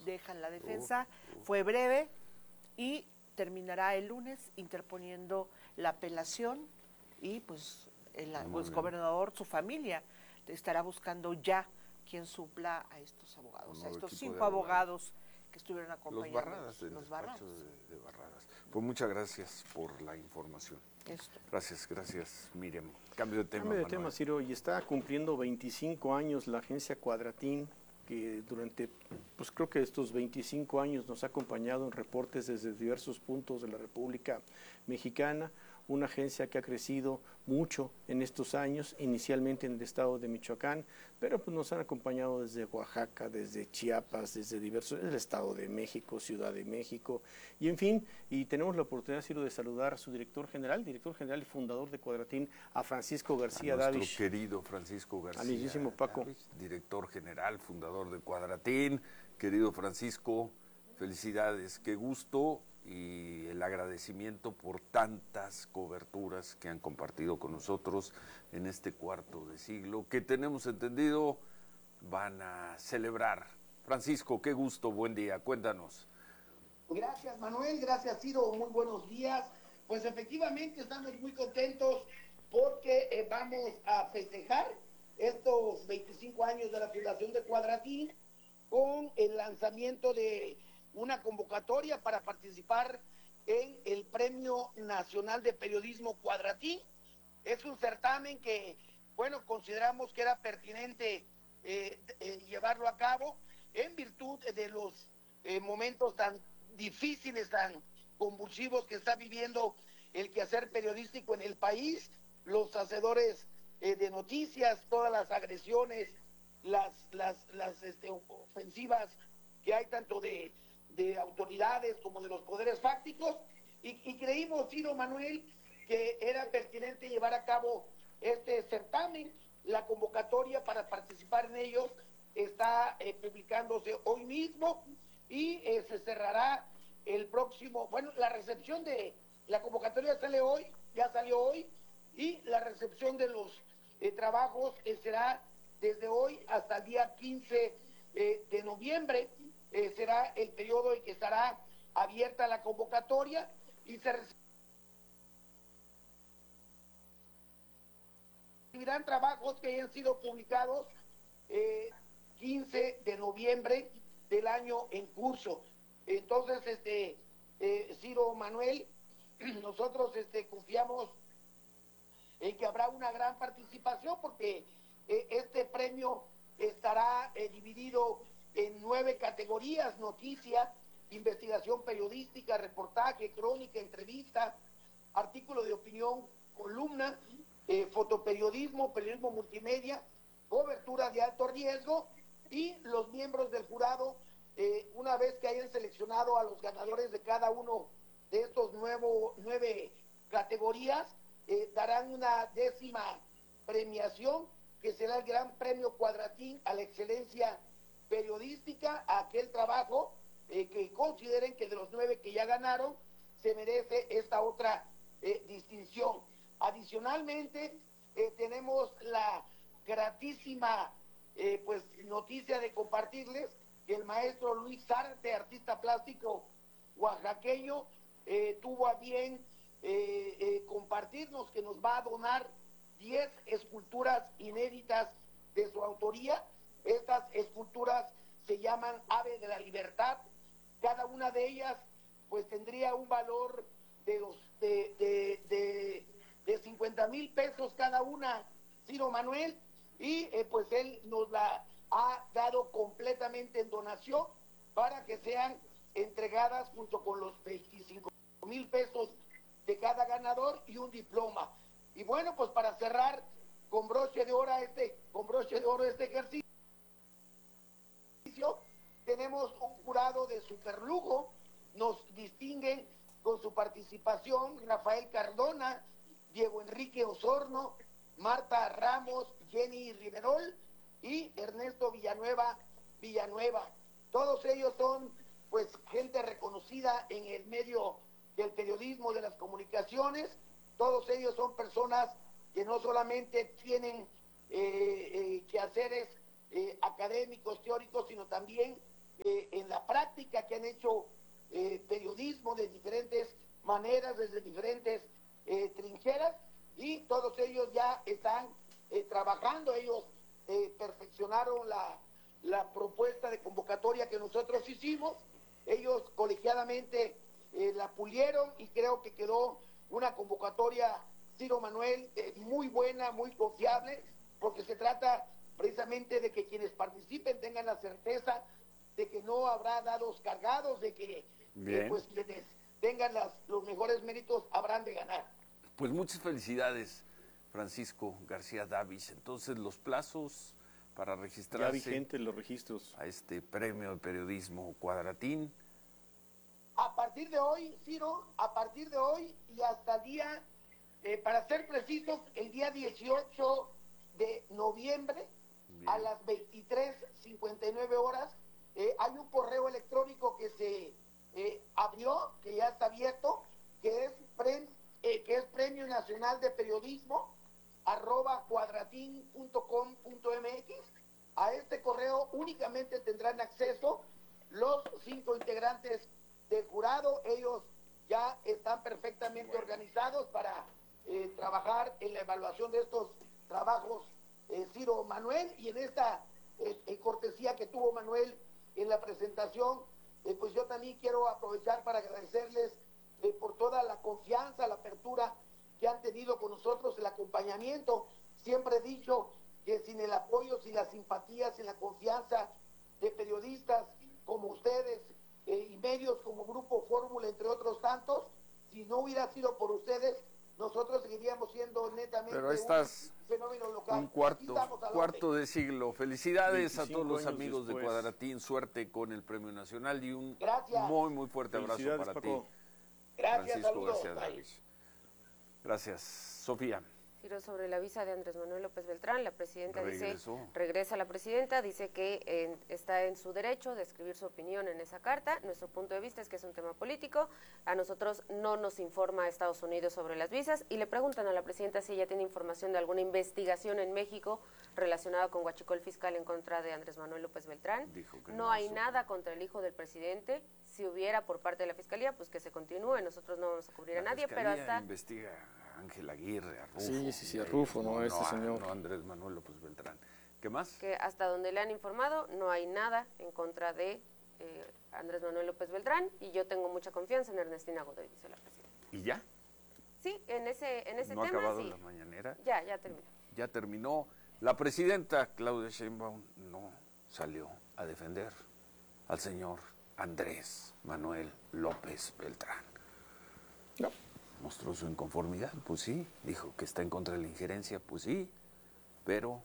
dejan la defensa. Fue breve y terminará el lunes interponiendo la apelación y pues el gobernador, su familia, estará buscando ya quien supla a estos abogados, a estos 5 abogados que estuvieron acompañando. Los Barradas, del despacho de Barradas. Pues muchas gracias por la información. Gracias, Miriam. Cambio de tema. Cambio de tema, Ciro, y está cumpliendo 25 años la agencia Cuadratín, que durante, pues creo que estos 25 años nos ha acompañado en reportes desde diversos puntos de la República Mexicana, una agencia que ha crecido mucho en estos años, inicialmente en el estado de Michoacán, pero pues nos han acompañado desde Oaxaca, desde Chiapas, desde el estado de México, Ciudad de México, y en fin, y tenemos la oportunidad, Ciro, de saludar a su director general y fundador de Cuadratín, a Francisco García Davis. Nuestro querido Francisco García. Amiguísimo Paco. Davis, director general, fundador de Cuadratín. Querido Francisco, felicidades, qué gusto y el agradecimiento por tantas coberturas que han compartido con nosotros en este cuarto de siglo, que tenemos entendido van a celebrar. Francisco, qué gusto, buen día, cuéntanos. Gracias, Manuel, gracias, Ciro, muy buenos días. Pues efectivamente estamos muy contentos porque vamos a festejar estos 25 años de la fundación de Cuadratín con el lanzamiento de una convocatoria para participar en el Premio Nacional de Periodismo Cuadratín. Es un certamen que, bueno, consideramos que era pertinente llevarlo a cabo en virtud de los momentos tan difíciles, tan convulsivos que está viviendo el quehacer periodístico en el país, los hacedores de noticias, todas las agresiones, las ofensivas que hay tanto de autoridades como de los poderes fácticos, y creímos, Ciro, Manuel, que era pertinente llevar a cabo este certamen. La convocatoria para participar en ellos está publicándose hoy mismo y se cerrará el próximo, bueno, la recepción de la convocatoria salió hoy, y la recepción de los trabajos será desde hoy hasta el día 15 de noviembre. Será el periodo en que estará abierta la convocatoria y se recibirán trabajos que hayan sido publicados 15 de noviembre del año en curso. Entonces, Ciro, Manuel, nosotros confiamos en que habrá una gran participación porque este premio estará dividido en 9 categorías: noticia, investigación periodística, reportaje, crónica, entrevista, artículo de opinión, columna, fotoperiodismo, periodismo multimedia, cobertura de alto riesgo, y los miembros del jurado, una vez que hayan seleccionado a los ganadores de cada uno de estos 9 categorías, darán una 10ª premiación, que será el Gran Premio Cuadratín a la excelencia periodística, a aquel trabajo que consideren que de los 9 que ya ganaron se merece esta otra distinción. Adicionalmente, tenemos la gratísima pues noticia de compartirles que el maestro Luis Zárate, artista plástico oaxaqueño, tuvo a bien compartirnos que nos va a donar 10 esculturas inéditas de su autoría. Estas esculturas se llaman Ave de la Libertad. Cada una de ellas pues tendría un valor de 50,000 pesos cada una, Ciro, Manuel, y pues él nos la ha dado completamente en donación para que sean entregadas junto con los 25,000 pesos de cada ganador y un diploma. Y bueno, pues para cerrar con broche de oro este ejercicio, tenemos un jurado de superlujo. Nos distinguen con su participación Rafael Cardona, Diego Enrique Osorno, Marta Ramos, Jenny Riverol y Ernesto Villanueva. Todos ellos son pues gente reconocida en el medio del periodismo, de las comunicaciones. Todos ellos son personas que no solamente tienen quehaceres académicos, teóricos, sino también en la práctica, que han hecho periodismo de diferentes maneras, desde diferentes trincheras, y todos ellos ya están trabajando. Ellos perfeccionaron la propuesta de convocatoria que nosotros hicimos. Ellos colegiadamente la pulieron y creo que quedó una convocatoria, Ciro Manuel, muy buena, muy confiable, porque se trata precisamente de que quienes participen tengan la certeza de que no habrá dados cargados, de que pues quienes tengan los mejores méritos habrán de ganar. Pues muchas felicidades, Francisco García Davis. Entonces, los plazos para registrarse... Ya vigentes los registros. A este premio de periodismo Cuadratín. A partir de hoy, Ciro, a partir de hoy y hasta el día, para ser precisos, el día 18 de noviembre, bien, a las 23:59 horas, hay un correo electrónico que se abrió, que ya está abierto, que es Premio Nacional de Periodismo @cuadratin.com.mx. A este correo únicamente tendrán acceso los 5 integrantes del jurado. Ellos ya están perfectamente organizados para trabajar en la evaluación de estos trabajos, Ciro Manuel, y en esta cortesía que tuvo Manuel en la presentación, pues yo también quiero aprovechar para agradecerles por toda la confianza, la apertura que han tenido con nosotros, el acompañamiento. Siempre he dicho que sin el apoyo, sin la simpatía, sin la confianza de periodistas como ustedes y medios como Grupo Fórmula, entre otros tantos, si no hubiera sido por ustedes, nosotros seguiríamos siendo netamente un fenómeno local. Un cuarto de siglo. Felicidades a todos los amigos de Cuadratín, suerte con el Premio Nacional y un muy fuerte abrazo para ti. Gracias, Francisco García Davis. Gracias. Sofía. Giro sobre la visa de Andrés Manuel López Beltrán. La presidenta regresa la presidenta, dice que está en su derecho de escribir su opinión en esa carta. Nuestro punto de vista es que es un tema político. A nosotros no nos informa Estados Unidos sobre las visas, y le preguntan a la presidenta si ella tiene información de alguna investigación en México relacionada con huachicol fiscal en contra de Andrés Manuel López Beltrán. Dijo que no hay nada contra el hijo del presidente. Si hubiera por parte de la Fiscalía, pues que se continúe. Nosotros no vamos a cubrir a nadie, pero hasta... investiga a Ángel Aguirre, a Rufo. Sí, a Rufo, no a este señor. No a Andrés Manuel López Beltrán. ¿Qué más? Que hasta donde le han informado, no hay nada en contra de Andrés Manuel López Beltrán, y yo tengo mucha confianza en Ernestina Godoy, dice la presidenta. ¿Y ya? Sí, en ese ¿No tema, ha acabado sí. la mañanera? Ya terminó. Ya terminó. La presidenta Claudia Sheinbaum no salió a defender al señor Andrés Manuel López Beltrán. No. Mostró su inconformidad, pues sí. Dijo que está en contra de la injerencia, pues sí. Pero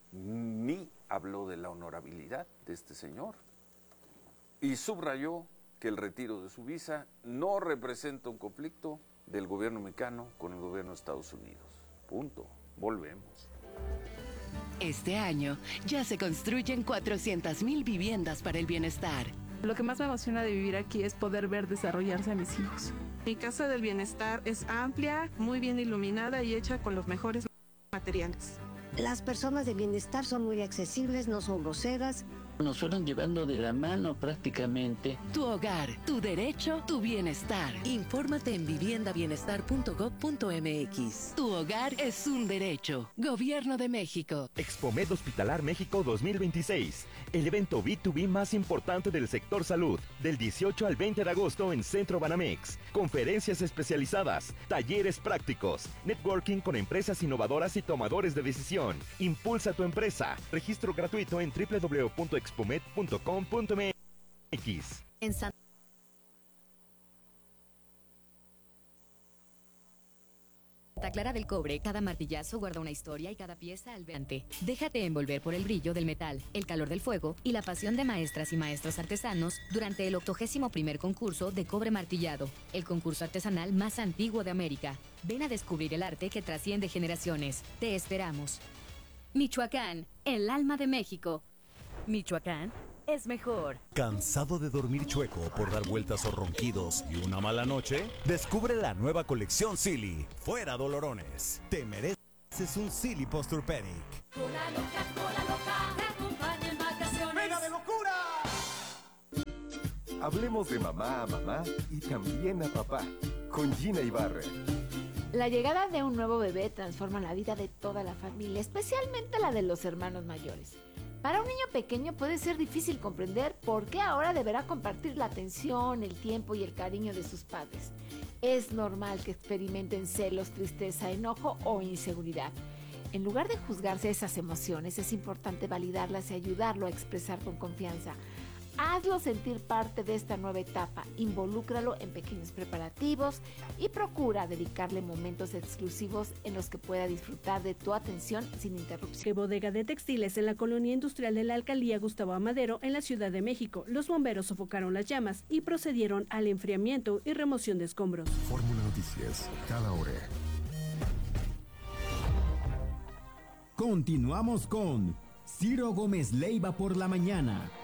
ni habló de la honorabilidad de este señor. Y subrayó que el retiro de su visa no representa un conflicto del gobierno mexicano con el gobierno de Estados Unidos. Punto. Volvemos. Este año ya se construyen 400,000 viviendas para el bienestar. Lo que más me emociona de vivir aquí es poder ver desarrollarse a mis hijos. Mi casa del bienestar es amplia, muy bien iluminada y hecha con los mejores materiales. Las personas de bienestar son muy accesibles, no son groseras. Nos fueron llevando de la mano prácticamente. Tu hogar, tu derecho, tu bienestar. Infórmate en viviendabienestar.gov.mx. Tu hogar es un derecho. Gobierno de México. Expomed Hospitalar México 2026. El evento B2B más importante del sector salud. Del 18 al 20 de agosto en Centro Banamex. Conferencias especializadas, talleres prácticos, networking con empresas innovadoras y tomadores de decisión. Impulsa tu empresa. Registro gratuito en www.expomed.com.mx. En Santa Clara del Cobre, cada martillazo guarda una historia y cada pieza alberante. Déjate envolver por el brillo del metal, el calor del fuego y la pasión de maestras y maestros artesanos durante el 81º concurso de cobre martillado, el concurso artesanal más antiguo de América. Ven a descubrir el arte que trasciende generaciones. Te esperamos. Michoacán, el alma de México. Michoacán es mejor. ¿Cansado de dormir chueco por dar vueltas o ronquidos y una mala noche? Descubre la nueva colección Silly. Fuera dolorones. Te mereces un Silly Posturepedic. Cola loca, te acompaña en vacaciones. ¡Venga de locura! Hablemos de mamá a mamá y también a papá, con Gina Ibarra. La llegada de un nuevo bebé transforma la vida de toda la familia, especialmente la de los hermanos mayores. Para un niño pequeño puede ser difícil comprender por qué ahora deberá compartir la atención, el tiempo y el cariño de sus padres. Es normal que experimenten celos, tristeza, enojo o inseguridad. En lugar de juzgarse esas emociones, es importante validarlas y ayudarlo a expresar con confianza. Hazlo sentir parte de esta nueva etapa, involúcralo en pequeños preparativos y procura dedicarle momentos exclusivos en los que pueda disfrutar de tu atención sin interrupción. Bodega de textiles en la colonia industrial de la alcaldía Gustavo Amadero en la Ciudad de México. Los bomberos sofocaron las llamas y procedieron al enfriamiento y remoción de escombros. Fórmula Noticias, cada hora. Continuamos con Ciro Gómez Leiva por la mañana.